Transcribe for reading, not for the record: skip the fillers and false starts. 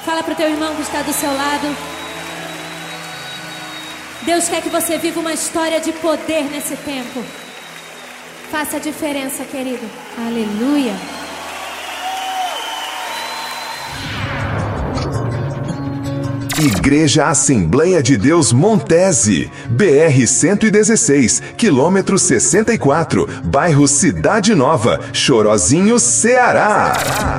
Fala para o teu irmão que está do seu lado. Deus quer que você viva uma história de poder nesse tempo. Faça a diferença, querido. Aleluia. Igreja Assembleia de Deus Montese, BR-116, quilômetro 64, bairro Cidade Nova, Chorozinho, Ceará.